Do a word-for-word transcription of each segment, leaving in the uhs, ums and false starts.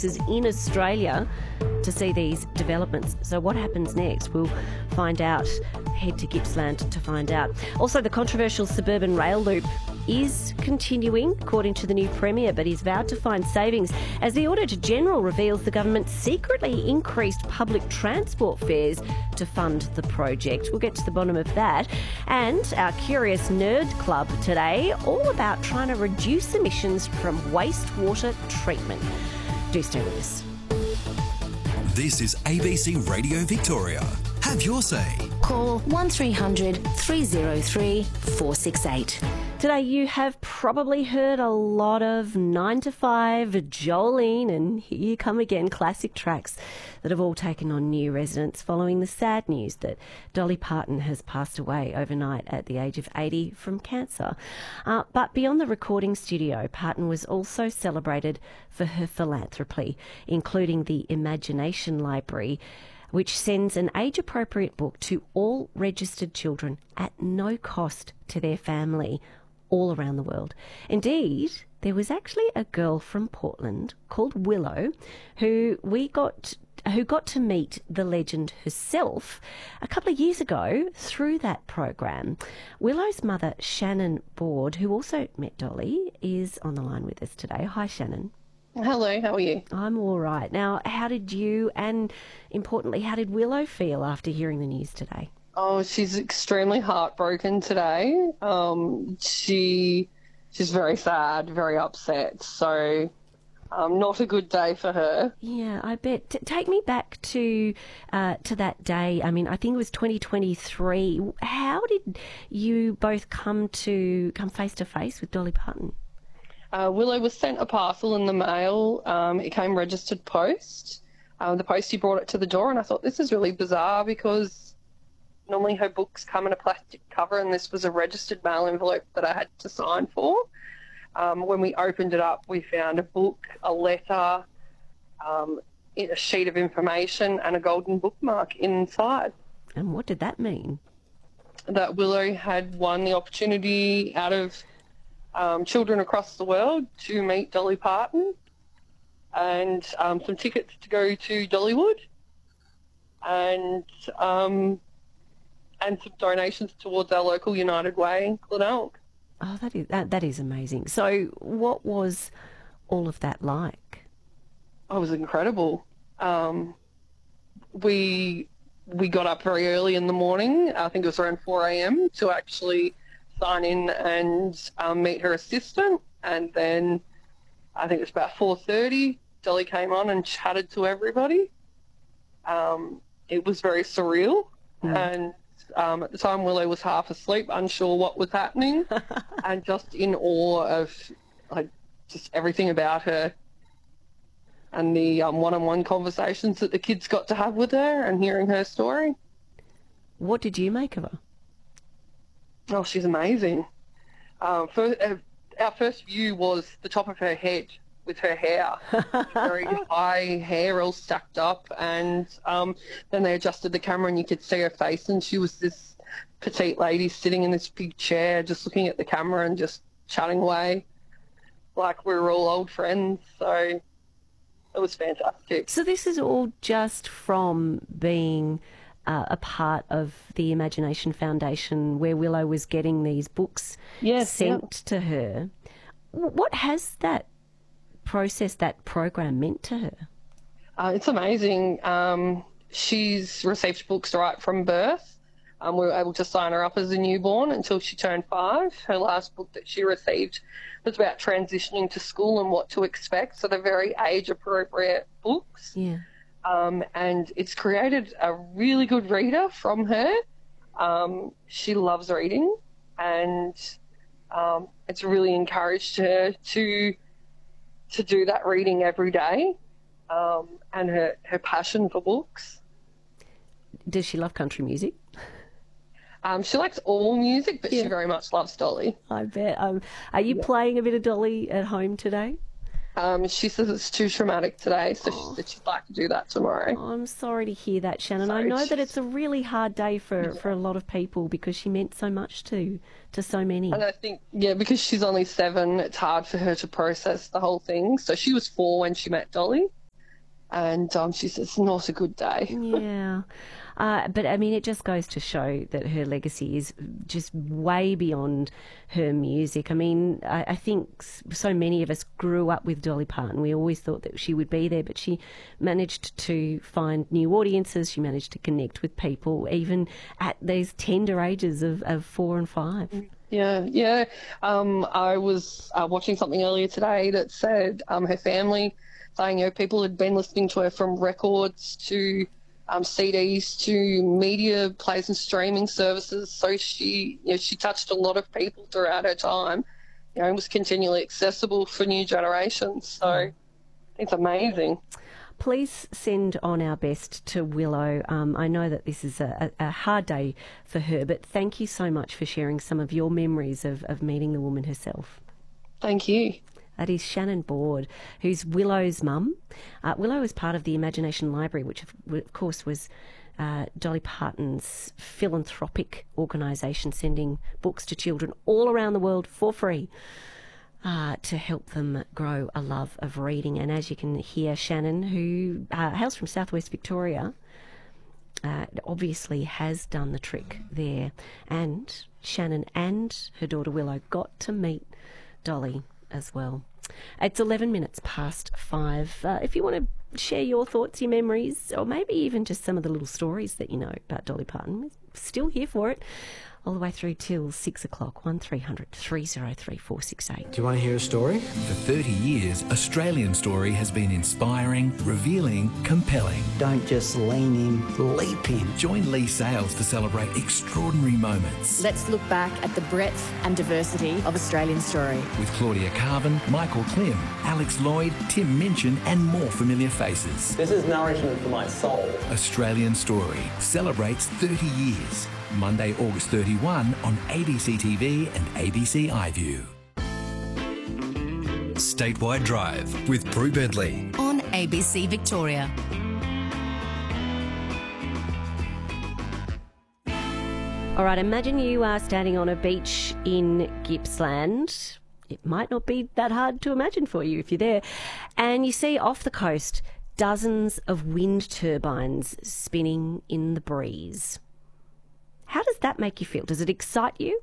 places in Australia to see these developments. So what happens next? We'll find out. Head to Gippsland to find out. Also, the controversial suburban rail loop is continuing, according to the new Premier, but he's vowed to find savings as the Auditor-General reveals the government secretly increased public transport fares to fund the project. We'll get to the bottom of that. And our Curious Nerd Club today, all about trying to reduce emissions from wastewater treatment. Do stay with us. This is A B C Radio Victoria. Have your say. Call one three hundred three oh three four six eight. Today you have probably heard a lot of nine to five, Jolene and Here You Come Again classic tracks that have all taken on new resonance following the sad news that Dolly Parton has passed away overnight at the age of eighty from cancer. Uh, but beyond the recording studio, Parton was also celebrated for her philanthropy, including the Imagination Library, which sends an age-appropriate book to all registered children at no cost to their family all around the world. Indeed, there was actually a girl from Portland called Willow who we got who got to meet the legend herself a couple of years ago through that program. Willow's mother, Shannon Board, who also met Dolly, is on the line with us today. Hi, Shannon. Hello, how are you? I'm all right. Now, how did you and, importantly, how did Willow feel after hearing the news today? Oh, she's extremely heartbroken today. Um, she she's very sad, very upset. So, um, not a good day for her. Yeah, I bet. T- take me back to uh, to that day. I mean, I think it was twenty twenty-three. How did you both come to come face to face with Dolly Parton? Uh, Willow was sent a parcel in the mail. Um, it came registered post. Um, the postie brought it to the door, and I thought, this is really bizarre because normally her books come in a plastic cover, and this was a registered mail envelope that I had to sign for. Um, when we opened it up, we found a book, a letter, um, a sheet of information, and a golden bookmark inside. And what did that mean? That Willow had won the opportunity out of Um, children across the world to meet Dolly Parton, and um, some tickets to go to Dollywood, and um, and some donations towards our local United Way in Glenelg. Oh, that is that, that is amazing. So, what was all of that like? Oh, it was incredible. Um, we we got up very early in the morning. I think it was around four a.m. to actually sign in and um, meet her assistant, and then I think it was about four thirty, Dolly came on and chatted to everybody. Um, it was very surreal, mm. and um, at the time Willow was half asleep, unsure what was happening, and just in awe of like just everything about her, and the um, one-on-one conversations that the kids got to have with her and hearing her story. What did you make of her? Oh, she's amazing. Um, for, uh, our first view was the top of her head with her hair, very high hair all stacked up, and um, then they adjusted the camera and you could see her face, and she was this petite lady sitting in this big chair just looking at the camera and just chatting away like we were all old friends. So it was fantastic. So this is all just from being Uh, a part of the Imagination Foundation, where Willow was getting these books yes, sent yeah. to her. What has that process, that program meant to her? Uh, it's amazing. Um, she's received books right from birth. Um, we were able to sign her up as a newborn until she turned five. Her last book that she received was about transitioning to school and what to expect, so they're very age-appropriate books. Yeah. Um, and it's created a really good reader from her. Um, she loves reading, and um, it's really encouraged her to to do that reading every day, um, and her, her passion for books. Does she love country music? Um, she likes all music, but yeah. she very much loves Dolly. I bet. Um, are you yeah. playing a bit of Dolly at home today? Um, she says it's too traumatic today, so oh. she said she'd like to do that tomorrow. Oh, I'm sorry to hear that, Shannon. So I know she's... that it's a really hard day for, yeah. for a lot of people because she meant so much to to so many. And I think, yeah, because she's only seven, it's hard for her to process the whole thing. So she was four when she met Dolly. and um, she says, it's not a good day. Yeah. Uh, but, I mean, it just goes to show that her legacy is just way beyond her music. I mean, I, I think so many of us grew up with Dolly Parton. We always thought that she would be there, but she managed to find new audiences. She managed to connect with people, even at these tender ages of, of four and five. Yeah, yeah. Um, I was uh, watching something earlier today that said um, her family saying, you know, people had been listening to her from records to um, C Ds to media plays and streaming services. So she, you know, she touched a lot of people throughout her time, you know, and was continually accessible for new generations. So it's amazing. Please send on our best to Willow. Um, I know that this is a, a hard day for her, but thank you so much for sharing some of your memories of, of meeting the woman herself. Thank you. That is Shannon Board, who's Willow's mum. Uh, Willow is part of the Imagination Library, which of, of course was uh, Dolly Parton's philanthropic organisation, sending books to children all around the world for free uh, to help them grow a love of reading. And as you can hear, Shannon, who uh, hails from southwest Victoria, uh, obviously has done the trick there. And Shannon and her daughter Willow got to meet Dolly as well. It's eleven minutes past five. Uh, if you want to share your thoughts, your memories, or maybe even just some of the little stories that you know about Dolly Parton, we're still here for it. All the way through till six o'clock, one three hundred three oh three four six eight. Do you want to hear a story? For thirty years, Australian Story has been inspiring, revealing, compelling. Don't just lean in, leap in. Join Lee Sales to celebrate extraordinary moments. Let's look back at the breadth and diversity of Australian Story. With Claudia Carvin, Michael Klim, Alex Lloyd, Tim Minchin and more familiar faces. This is nourishment for my soul. Australian Story celebrates thirty years. Monday, August thirty-first on A B C T V and A B C iView. Statewide Drive with Prue Bentley On A B C Victoria. All right, imagine you are standing on a beach in Gippsland. It might not be that hard to imagine for you if you're there. And you see off the coast dozens of wind turbines spinning in the breeze. How does that make you feel? Does it excite you?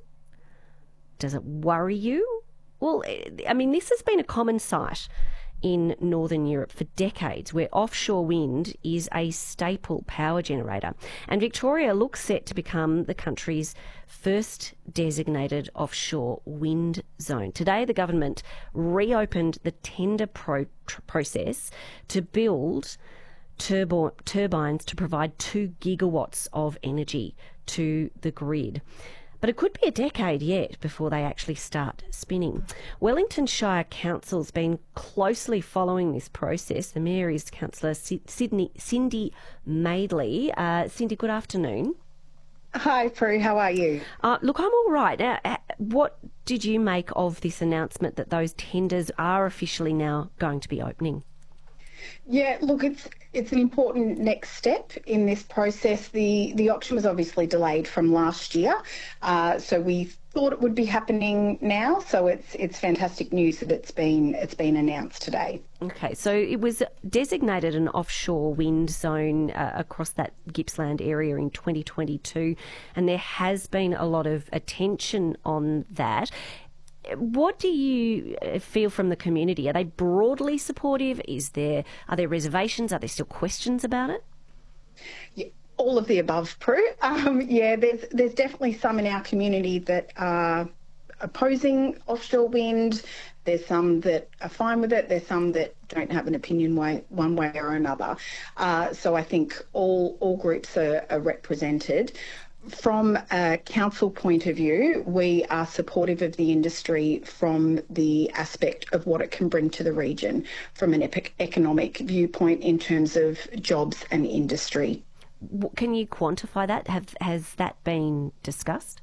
Does it worry you? Well, I mean, this has been a common sight in Northern Europe for decades, where offshore wind is a staple power generator. And Victoria looks set to become the country's first designated offshore wind zone. Today, the government reopened the tender pro- tr- process to build turbo- turbines to provide two gigawatts of energy to the grid. But it could be a decade yet before they actually start spinning. Wellington Shire Council's been closely following this process. The Mayor is Councillor Sydney, Cindy Madeley. Uh, Cindy, good afternoon. Hi, Prue. How are you? Uh, look, I'm all right. Uh, what did you make of this announcement that those tenders are officially now going to be opening? Yeah, look, it's it's an important next step in this process. The the auction was obviously delayed from last year, uh, so we thought it would be happening now. So it's it's fantastic news that it's been it's been announced today. Okay, so it was designated an offshore wind zone uh, across that Gippsland area in twenty twenty-two, and there has been a lot of attention on that. What do you feel from the community? Are they broadly supportive? Is there are there reservations? Are there still questions about it? Yeah, all of the above, Prue. Um, yeah, there's there's definitely some in our community that are opposing offshore wind. There's some that are fine with it. There's some that don't have an opinion way, one way or another. Uh, so I think all all groups are, are represented. From a council point of view, we are supportive of the industry from the aspect of what it can bring to the region from an epic economic viewpoint in terms of jobs and industry. Can you quantify that? Have has that been discussed?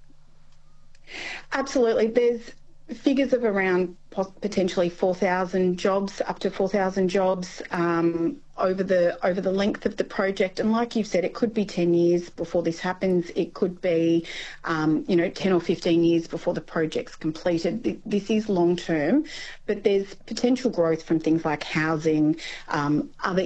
Absolutely. There's figures of around potentially four thousand jobs, up to four thousand jobs um, over the over the length of the project. And like you've said, it could be ten years before this happens. It could be, um, you know, ten or fifteen years before the project's completed. This is long term, but there's potential growth from things like housing, um, other